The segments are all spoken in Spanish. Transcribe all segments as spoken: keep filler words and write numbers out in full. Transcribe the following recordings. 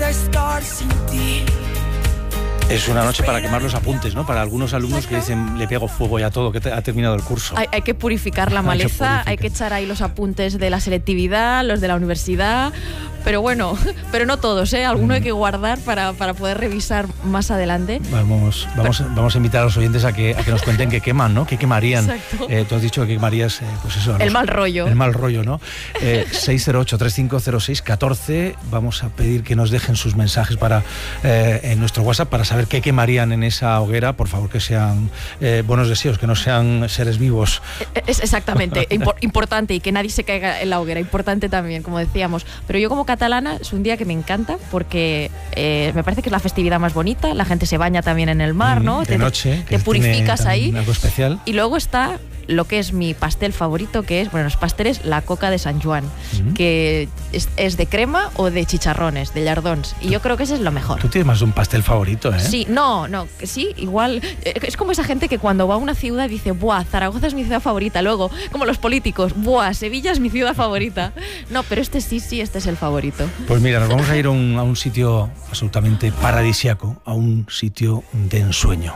poder estar sin ti. Es una noche para quemar los apuntes, ¿no? Para algunos alumnos que dicen, le pego fuego ya todo, que te, ha terminado el curso. Hay, hay que purificar la maleza, hay que, purificar. hay que echar ahí los apuntes de la selectividad, los de la universidad, pero bueno, pero no todos, ¿eh? Alguno mm. hay que guardar para, para poder revisar más adelante. Vamos, vamos, pero... vamos a invitar a los oyentes a que, a que nos cuenten qué queman, ¿no? ¿Qué quemarían? Exacto. Eh, tú has dicho que quemarías, eh, pues eso. El los, mal rollo. El mal rollo, ¿no? Eh, seis cero ocho, tres cinco cero seis, uno cuatro. Vamos a pedir que nos dejen sus mensajes para eh, en nuestro WhatsApp para saber qué quemarían en esa hoguera. Por favor, que sean eh, buenos deseos, que no sean seres vivos. Es exactamente, impor- importante y que nadie se caiga en la hoguera, importante también, como decíamos. Pero yo como catalana es un día que me encanta porque eh, me parece que es la festividad más bonita, la gente se baña también en el mar, ¿no? De te, noche, te purificas ahí. Algo especial. Y luego está lo que es mi pastel favorito, que es, bueno, los pasteles, la coca de Sant Joan, uh-huh. que es, es de crema o de chicharrones, de llardons, y yo creo que ese es lo mejor. Tú tienes más de un pastel favorito, ¿eh? Sí, no, no, sí, igual, es como esa gente que cuando va a una ciudad dice, buah, Zaragoza es mi ciudad favorita, luego, como los políticos, buah, Sevilla es mi ciudad favorita. No, pero este sí, sí, este es el favorito. Pues mira, nos vamos a ir a un, a un sitio absolutamente paradisiaco, a un sitio de ensueño.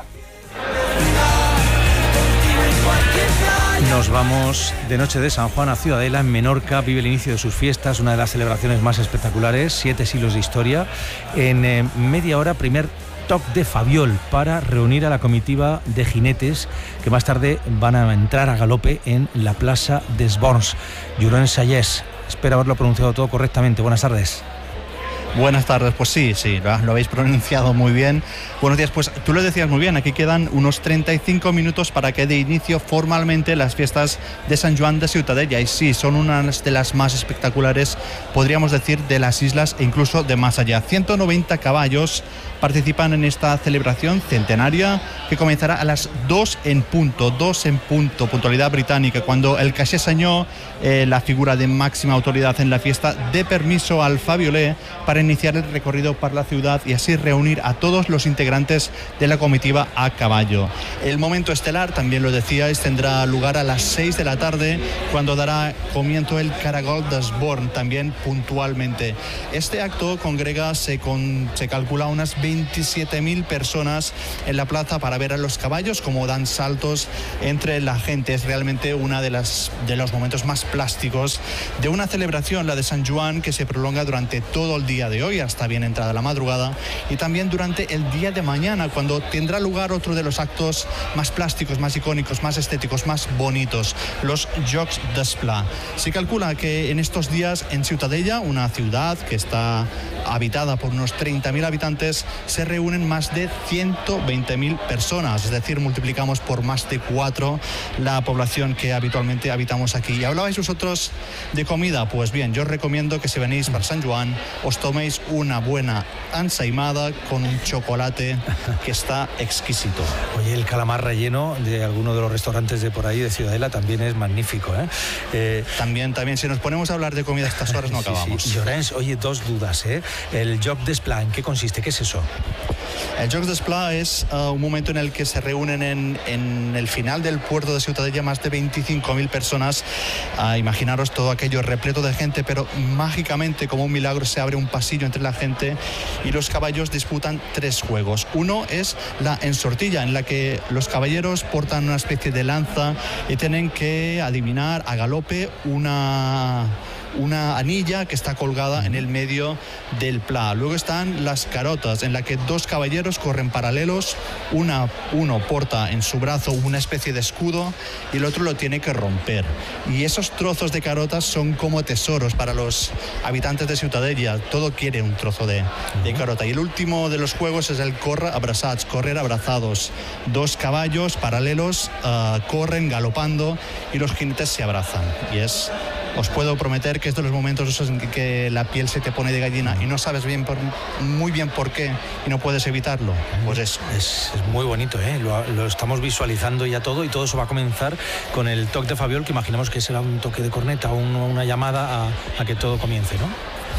Nos vamos de noche de San Juan a Ciudadela, en Menorca. Vive el inicio de sus fiestas, una de las celebraciones más espectaculares, siete siglos de historia. En eh, media hora, primer toc de Fabiol para reunir a la comitiva de jinetes que más tarde van a entrar a galope en la Plaza des Borns. Jurón Sayés, espero haberlo pronunciado todo correctamente. Buenas tardes. Buenas tardes, pues sí, sí, lo, lo habéis pronunciado muy bien. Buenos días, pues tú lo decías muy bien, aquí quedan unos treinta y cinco minutos para que dé inicio formalmente las fiestas de Sant Joan de Ciutadella, y sí, son unas de las más espectaculares, podríamos decir, de las islas e incluso de más allá. ciento noventa caballos participan en esta celebración centenaria que comenzará a las dos en punto, dos en punto, puntualidad británica, cuando el Caixer Senyor, eh, la figura de máxima autoridad en la fiesta, dé permiso al Fabiolé para iniciar el recorrido por la ciudad y así reunir a todos los integrantes de la comitiva a caballo. El momento estelar, también lo decíais, tendrá lugar a las seis de la tarde, cuando dará comienzo el Caragol des Born, también puntualmente. Este acto congrega, se, con, se calcula unas veintisiete mil personas en la plaza para ver a los caballos como dan saltos entre la gente. Es realmente uno de, las, de los momentos más plásticos de una celebración, la de Sant Joan, que se prolonga durante todo el día de hoy hasta bien entrada la madrugada, y también durante el día de mañana, cuando tendrá lugar otro de los actos más plásticos, más icónicos, más estéticos, más bonitos, los Jocs d'Esplà. Se calcula que en estos días en Ciutadella, una ciudad que está habitada por unos treinta mil habitantes, se reúnen más de ciento veinte mil personas, es decir, multiplicamos por más de cuatro la población que habitualmente habitamos aquí. Y hablabais vosotros de comida, pues bien, yo os recomiendo que si venís para Sant Joan os toméis una buena ensaimada con un chocolate que está exquisito. Oye, el calamar relleno de alguno de los restaurantes de por ahí de Ciudadela también es magnífico, ¿eh? eh también, también, si nos ponemos a hablar de comida a estas horas no sí, acabamos. Sí. Llorens, oye, dos dudas, ¿eh? El Joc d'Esplà, ¿en qué consiste? ¿Qué es eso? El Jocs d'Esplà es uh, un momento en el que se reúnen en, en el final del puerto de Ciutadella más de veinticinco mil personas. Uh, imaginaros todo aquello repleto de gente, pero mágicamente, como un milagro, se abre un pasillo entre la gente y los caballos disputan tres juegos. Uno es la ensortilla, en la que los caballeros portan una especie de lanza y tienen que adivinar a galope una... una anilla que está colgada en el medio del pla. Luego están las carotas, en la que dos caballeros corren paralelos, una, uno porta en su brazo una especie de escudo y el otro lo tiene que romper. Y esos trozos de carotas son como tesoros para los habitantes de Ciutadella. Todo quiere un trozo de, de carota. Y el último de los juegos es el corre abraçats, correr abrazados. Dos caballos paralelos uh, corren galopando y los jinetes se abrazan. Y es... Os puedo prometer que es de los momentos esos en que la piel se te pone de gallina y no sabes bien por, muy bien por qué y no puedes evitarlo. Pues eso. Es, es muy bonito, ¿eh? Lo, lo estamos visualizando ya todo, y todo eso va a comenzar con el toque de Fabiol, que imaginamos que será un toque de corneta o un, una llamada a, a que todo comience, ¿no?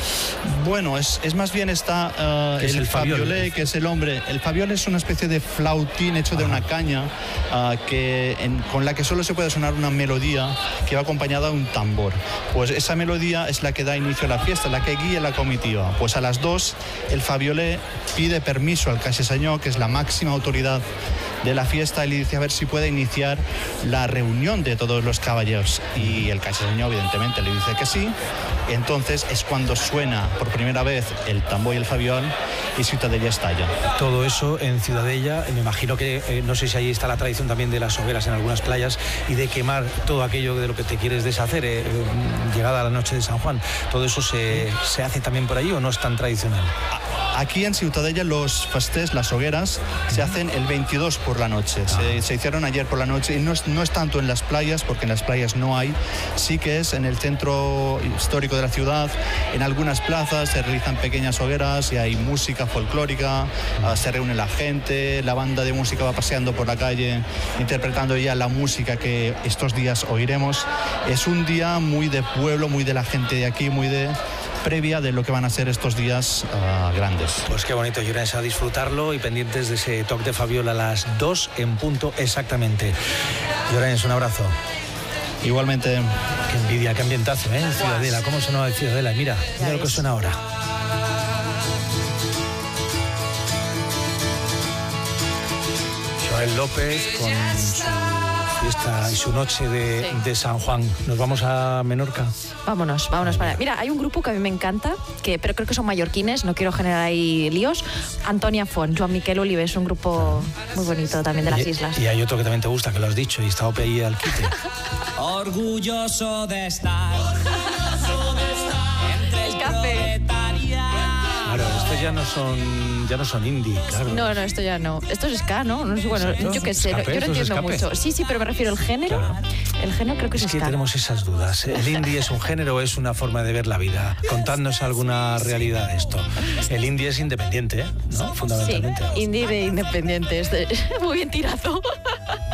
Bueno, es, es más bien está uh, el, el fabiolé, que es el hombre. El fabiolé es una especie de flautín hecho de una caña uh, que, en, con la que solo se puede sonar una melodía que va acompañada de un tambor. Pues esa melodía es la que da inicio a la fiesta, la que guía la comitiva. Pues a las dos el fabiolé pide permiso al caseseñor, que es la máxima autoridad de la fiesta, y le dice a ver si puede iniciar la reunión de todos los caballeros. Y el caseseñor evidentemente le dice que sí. Entonces es cuando suena por primera vez el tambor y el fabiol y Ciutadella estalla. Todo eso en Ciutadella, me imagino que, eh, no sé si ahí está la tradición también de las hogueras en algunas playas y de quemar todo aquello de lo que te quieres deshacer, eh, llegada la noche de San Juan. ¿Todo eso se, se hace también por allí o no es tan tradicional? Aquí en Ciutadella los festés, las hogueras, se hacen el veintidós por la noche. Se, se hicieron ayer por la noche y no es, no es tanto en las playas, porque en las playas no hay. Sí que es en el centro histórico de la ciudad, en algunas plazas se realizan pequeñas hogueras y hay música folclórica, uh, se reúne la gente, la banda de música va paseando por la calle, interpretando ya la música que estos días oiremos. Es un día muy de pueblo, muy de la gente de aquí, muy de previa de lo que van a ser estos días uh, grandes. Pues qué bonito, Llorens, a disfrutarlo y pendientes de ese toque de Fabiola a las dos en punto exactamente. Llorens, un abrazo. Igualmente. Qué envidia, qué ambientazo, ¿eh? En Ciudadela, ¿cómo sonaba en Ciudadela? Mira, ya mira lo que suena ahora. Joel López con su fiesta y su noche de, sí. de San Juan. ¿Nos vamos a Menorca? Vámonos, vámonos para... Mira, hay un grupo que a mí me encanta, que, pero creo que son mallorquines, no quiero generar ahí líos. Antonia Font, Joan Miquel Olives, un grupo muy bonito también de las y, islas. Y hay otro que también te gusta, que lo has dicho, y está Ope ahí al quite. Orgulloso de estar, orgulloso de estar entre el café. Claro, estos ya no son ya no son indie, claro. No, no, esto ya no. Esto es ska, ¿no? no sé, bueno, Exacto. yo qué sé, escape, yo no entiendo escape. mucho. Sí, sí, pero me refiero al género. Claro. El género creo que es, es ska. Es que tenemos esas dudas. ¿El indie es un género o es una forma de ver la vida? Contadnos alguna realidad de esto. El indie es independiente, ¿no? Fundamentalmente. Sí, indie de independiente. Muy bien tirado.